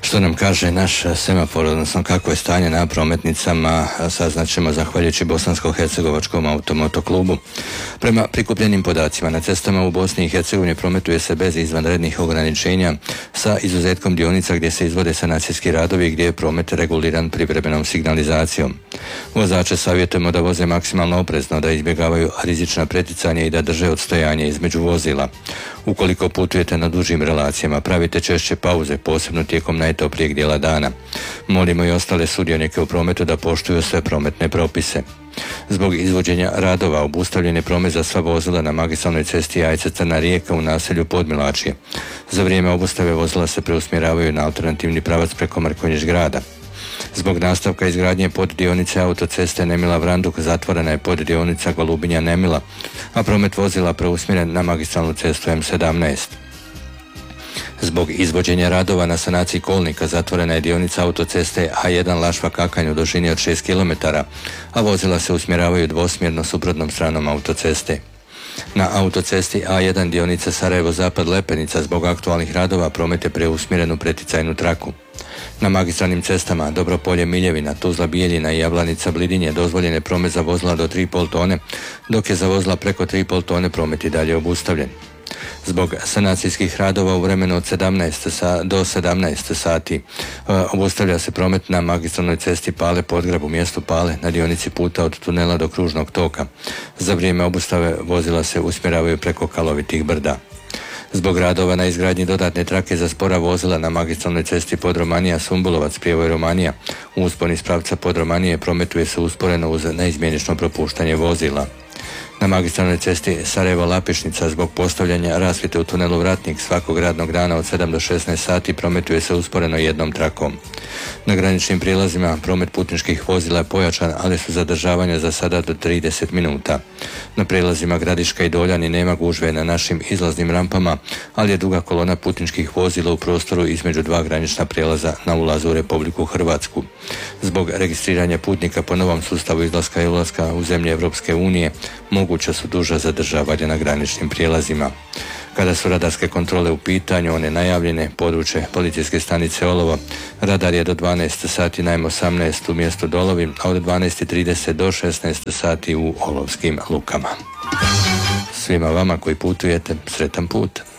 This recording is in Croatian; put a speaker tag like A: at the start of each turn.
A: Što nam kaže naš semafor, odnosno kako je stanje na prometnicama, saznaćemo zahvaljujući Bosansko-hercegovačkom automotoklubu. Prema prikupljenim podacima, na cestama u Bosni i Hercegovini prometuje se bez izvanrednih ograničenja, sa izuzetkom dionica gdje se izvode sanacijski radovi i gdje je promet reguliran privremenom signalizacijom. Vozače savjetujemo da voze maksimalno oprezno, da izbjegavaju rizična preticanja i da drže odstojanje između vozila. Ukoliko putujete na dužim relacijama, pravite češće pauze, posebno tijekom najtoplijeg dijela dana. Molimo i ostale sudionike u prometu da poštuju sve prometne propise. Zbog izvođenja radova obustavljen je promet za sva vozila na magistralnoj cesti Ajce-Crna Rijeka u naselju Podmilačje. Za vrijeme obustave vozila se preusmjeravaju na alternativni pravac preko Mrkonjić grada. Zbog nastavka izgradnje poddionice autoceste Nemila-Vranduk zatvorena je poddionica Golubinja-Nemila, a promet vozila preusmjeren na magistralnu cestu M17. Zbog izvođenja radova na sanaciji kolnika zatvorena je dionica autoceste A1 Lašva-Kakanj u dužini od 6 km, a vozila se usmjeravaju dvosmjerno suprotnom stranom autoceste. Na autocesti A1 dionica Sarajevo-Zapad-Lepenica zbog aktualnih radova promet je preusmjeren u preticajnu traku. Na magistralnim cestama Dobropolje-Miljevina, Tuzla-Bijeljina i Javlanica-Blidinje dozvoljen je promet za vozila do 3,5 tone, dok je za vozila preko 3,5 tone promet i dalje obustavljen. Zbog sanacijskih radova u vremenu od 17 do 17 sati obustavlja se promet na magistralnoj cesti Pale-Podgrab u mjestu Pale na dionici puta od tunela do kružnog toka. Za vrijeme obustave vozila se usmjeravaju preko Kalovitih brda. Zbog radova na izgradnji dodatne trake za spora vozila na magistralnoj cesti Podromanija-Sumbulovac, Prijevoj-Romanija, u uspon iz pravca Podromanije prometuje se usporeno uz neizmjenično propuštanje vozila. Na magistralnoj cesti Sarajevo-Lapišnica zbog postavljanja rasvjete u tunelu Vratnik svakog radnog dana od 7 do 16 sati prometuje se usporeno jednom trakom. Na graničnim prijelazima promet putničkih vozila je pojačan, ali su zadržavanja za sada do 30 minuta. Na prijelazima Gradiška i Doljani nema gužve na našim izlaznim rampama, ali je duga kolona putničkih vozila u prostoru između dva granična prijelaza na ulazu u Republiku Hrvatsku. Zbog registriranja putnika po novom sustavu izlaska i ulaska u zemlje Europske unije moguća su duža zadržavanja na graničnim prijelazima. Kada su radarske kontrole u pitanju, one najavljene, područje policijske stanice Olovo, radar je do 12 sati na M18 u mjestu Dolovi, a od 12:30 do 16 sati u Olovskim lukama. Svima vama koji putujete, sretan put!